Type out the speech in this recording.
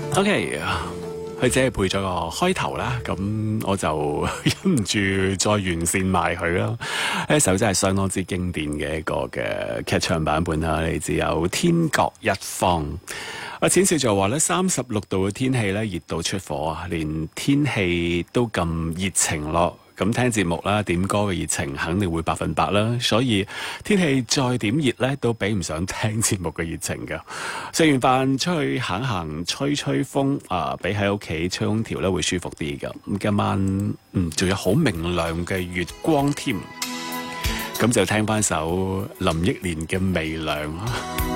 OK，佢只係配咗個開頭啦，咁我就忍唔住再完善埋佢啦。呢一首真係相當之經典嘅一個嘅劇場版本啦，嚟自有天各一方。阿淺笑就話咧，36度嘅天氣咧，熱到出火啊，連天氣都咁熱情咯。咁聽節目啦，點歌嘅熱情肯定會100%啦，所以天氣再點熱咧，都比唔上聽節目嘅熱情㗎。食完飯出去行行，吹吹風啊，比喺屋企吹空調咧會舒服啲㗎。咁今晚仲有好明亮嘅月光添，咁就聽翻首林憶蓮嘅《微涼》啦。